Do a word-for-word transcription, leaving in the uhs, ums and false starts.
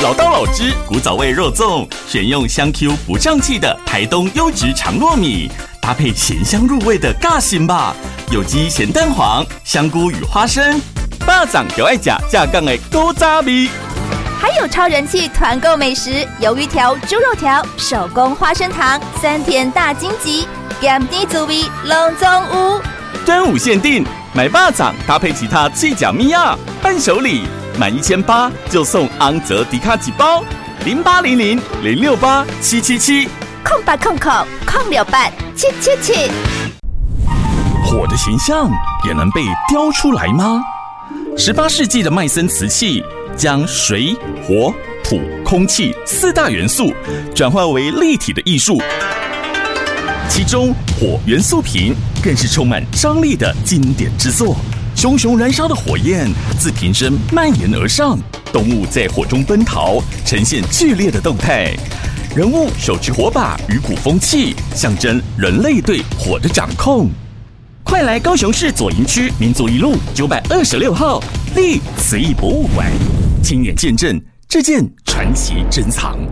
老道老汁古早味肉粽，选用香 Q 不胀气的台东优质长糯米，搭配咸香入味的尬心吧，有机咸蛋黄、香菇与花生，巴掌就爱吃架杠的古早味。 还有超人气团购美食，鱿鱼条、猪肉条、手工花生糖、三甜大荆棘，咸甜滋味拢总有。 端午限定，买巴掌搭配其他脆角米亚伴手礼，满一千八就送昂泽迪卡几包，零八零零零六八七七七， 空八空空空六八七七七。 火的形象也能被雕出来吗？十八世纪的麦森瓷器将水、火、土、空气四大元素转化为立体的艺术，其中火元素瓶更是充满张力的经典之作。熊熊燃烧的火焰自瓶身蔓延而上，动物在火中奔逃，呈现剧烈的动态。人物手持火把与鼓风器，象征人类对火的掌控。快来高雄市左营区民族一路九百二十六号立慈义博物馆，亲眼见证这件传奇珍藏。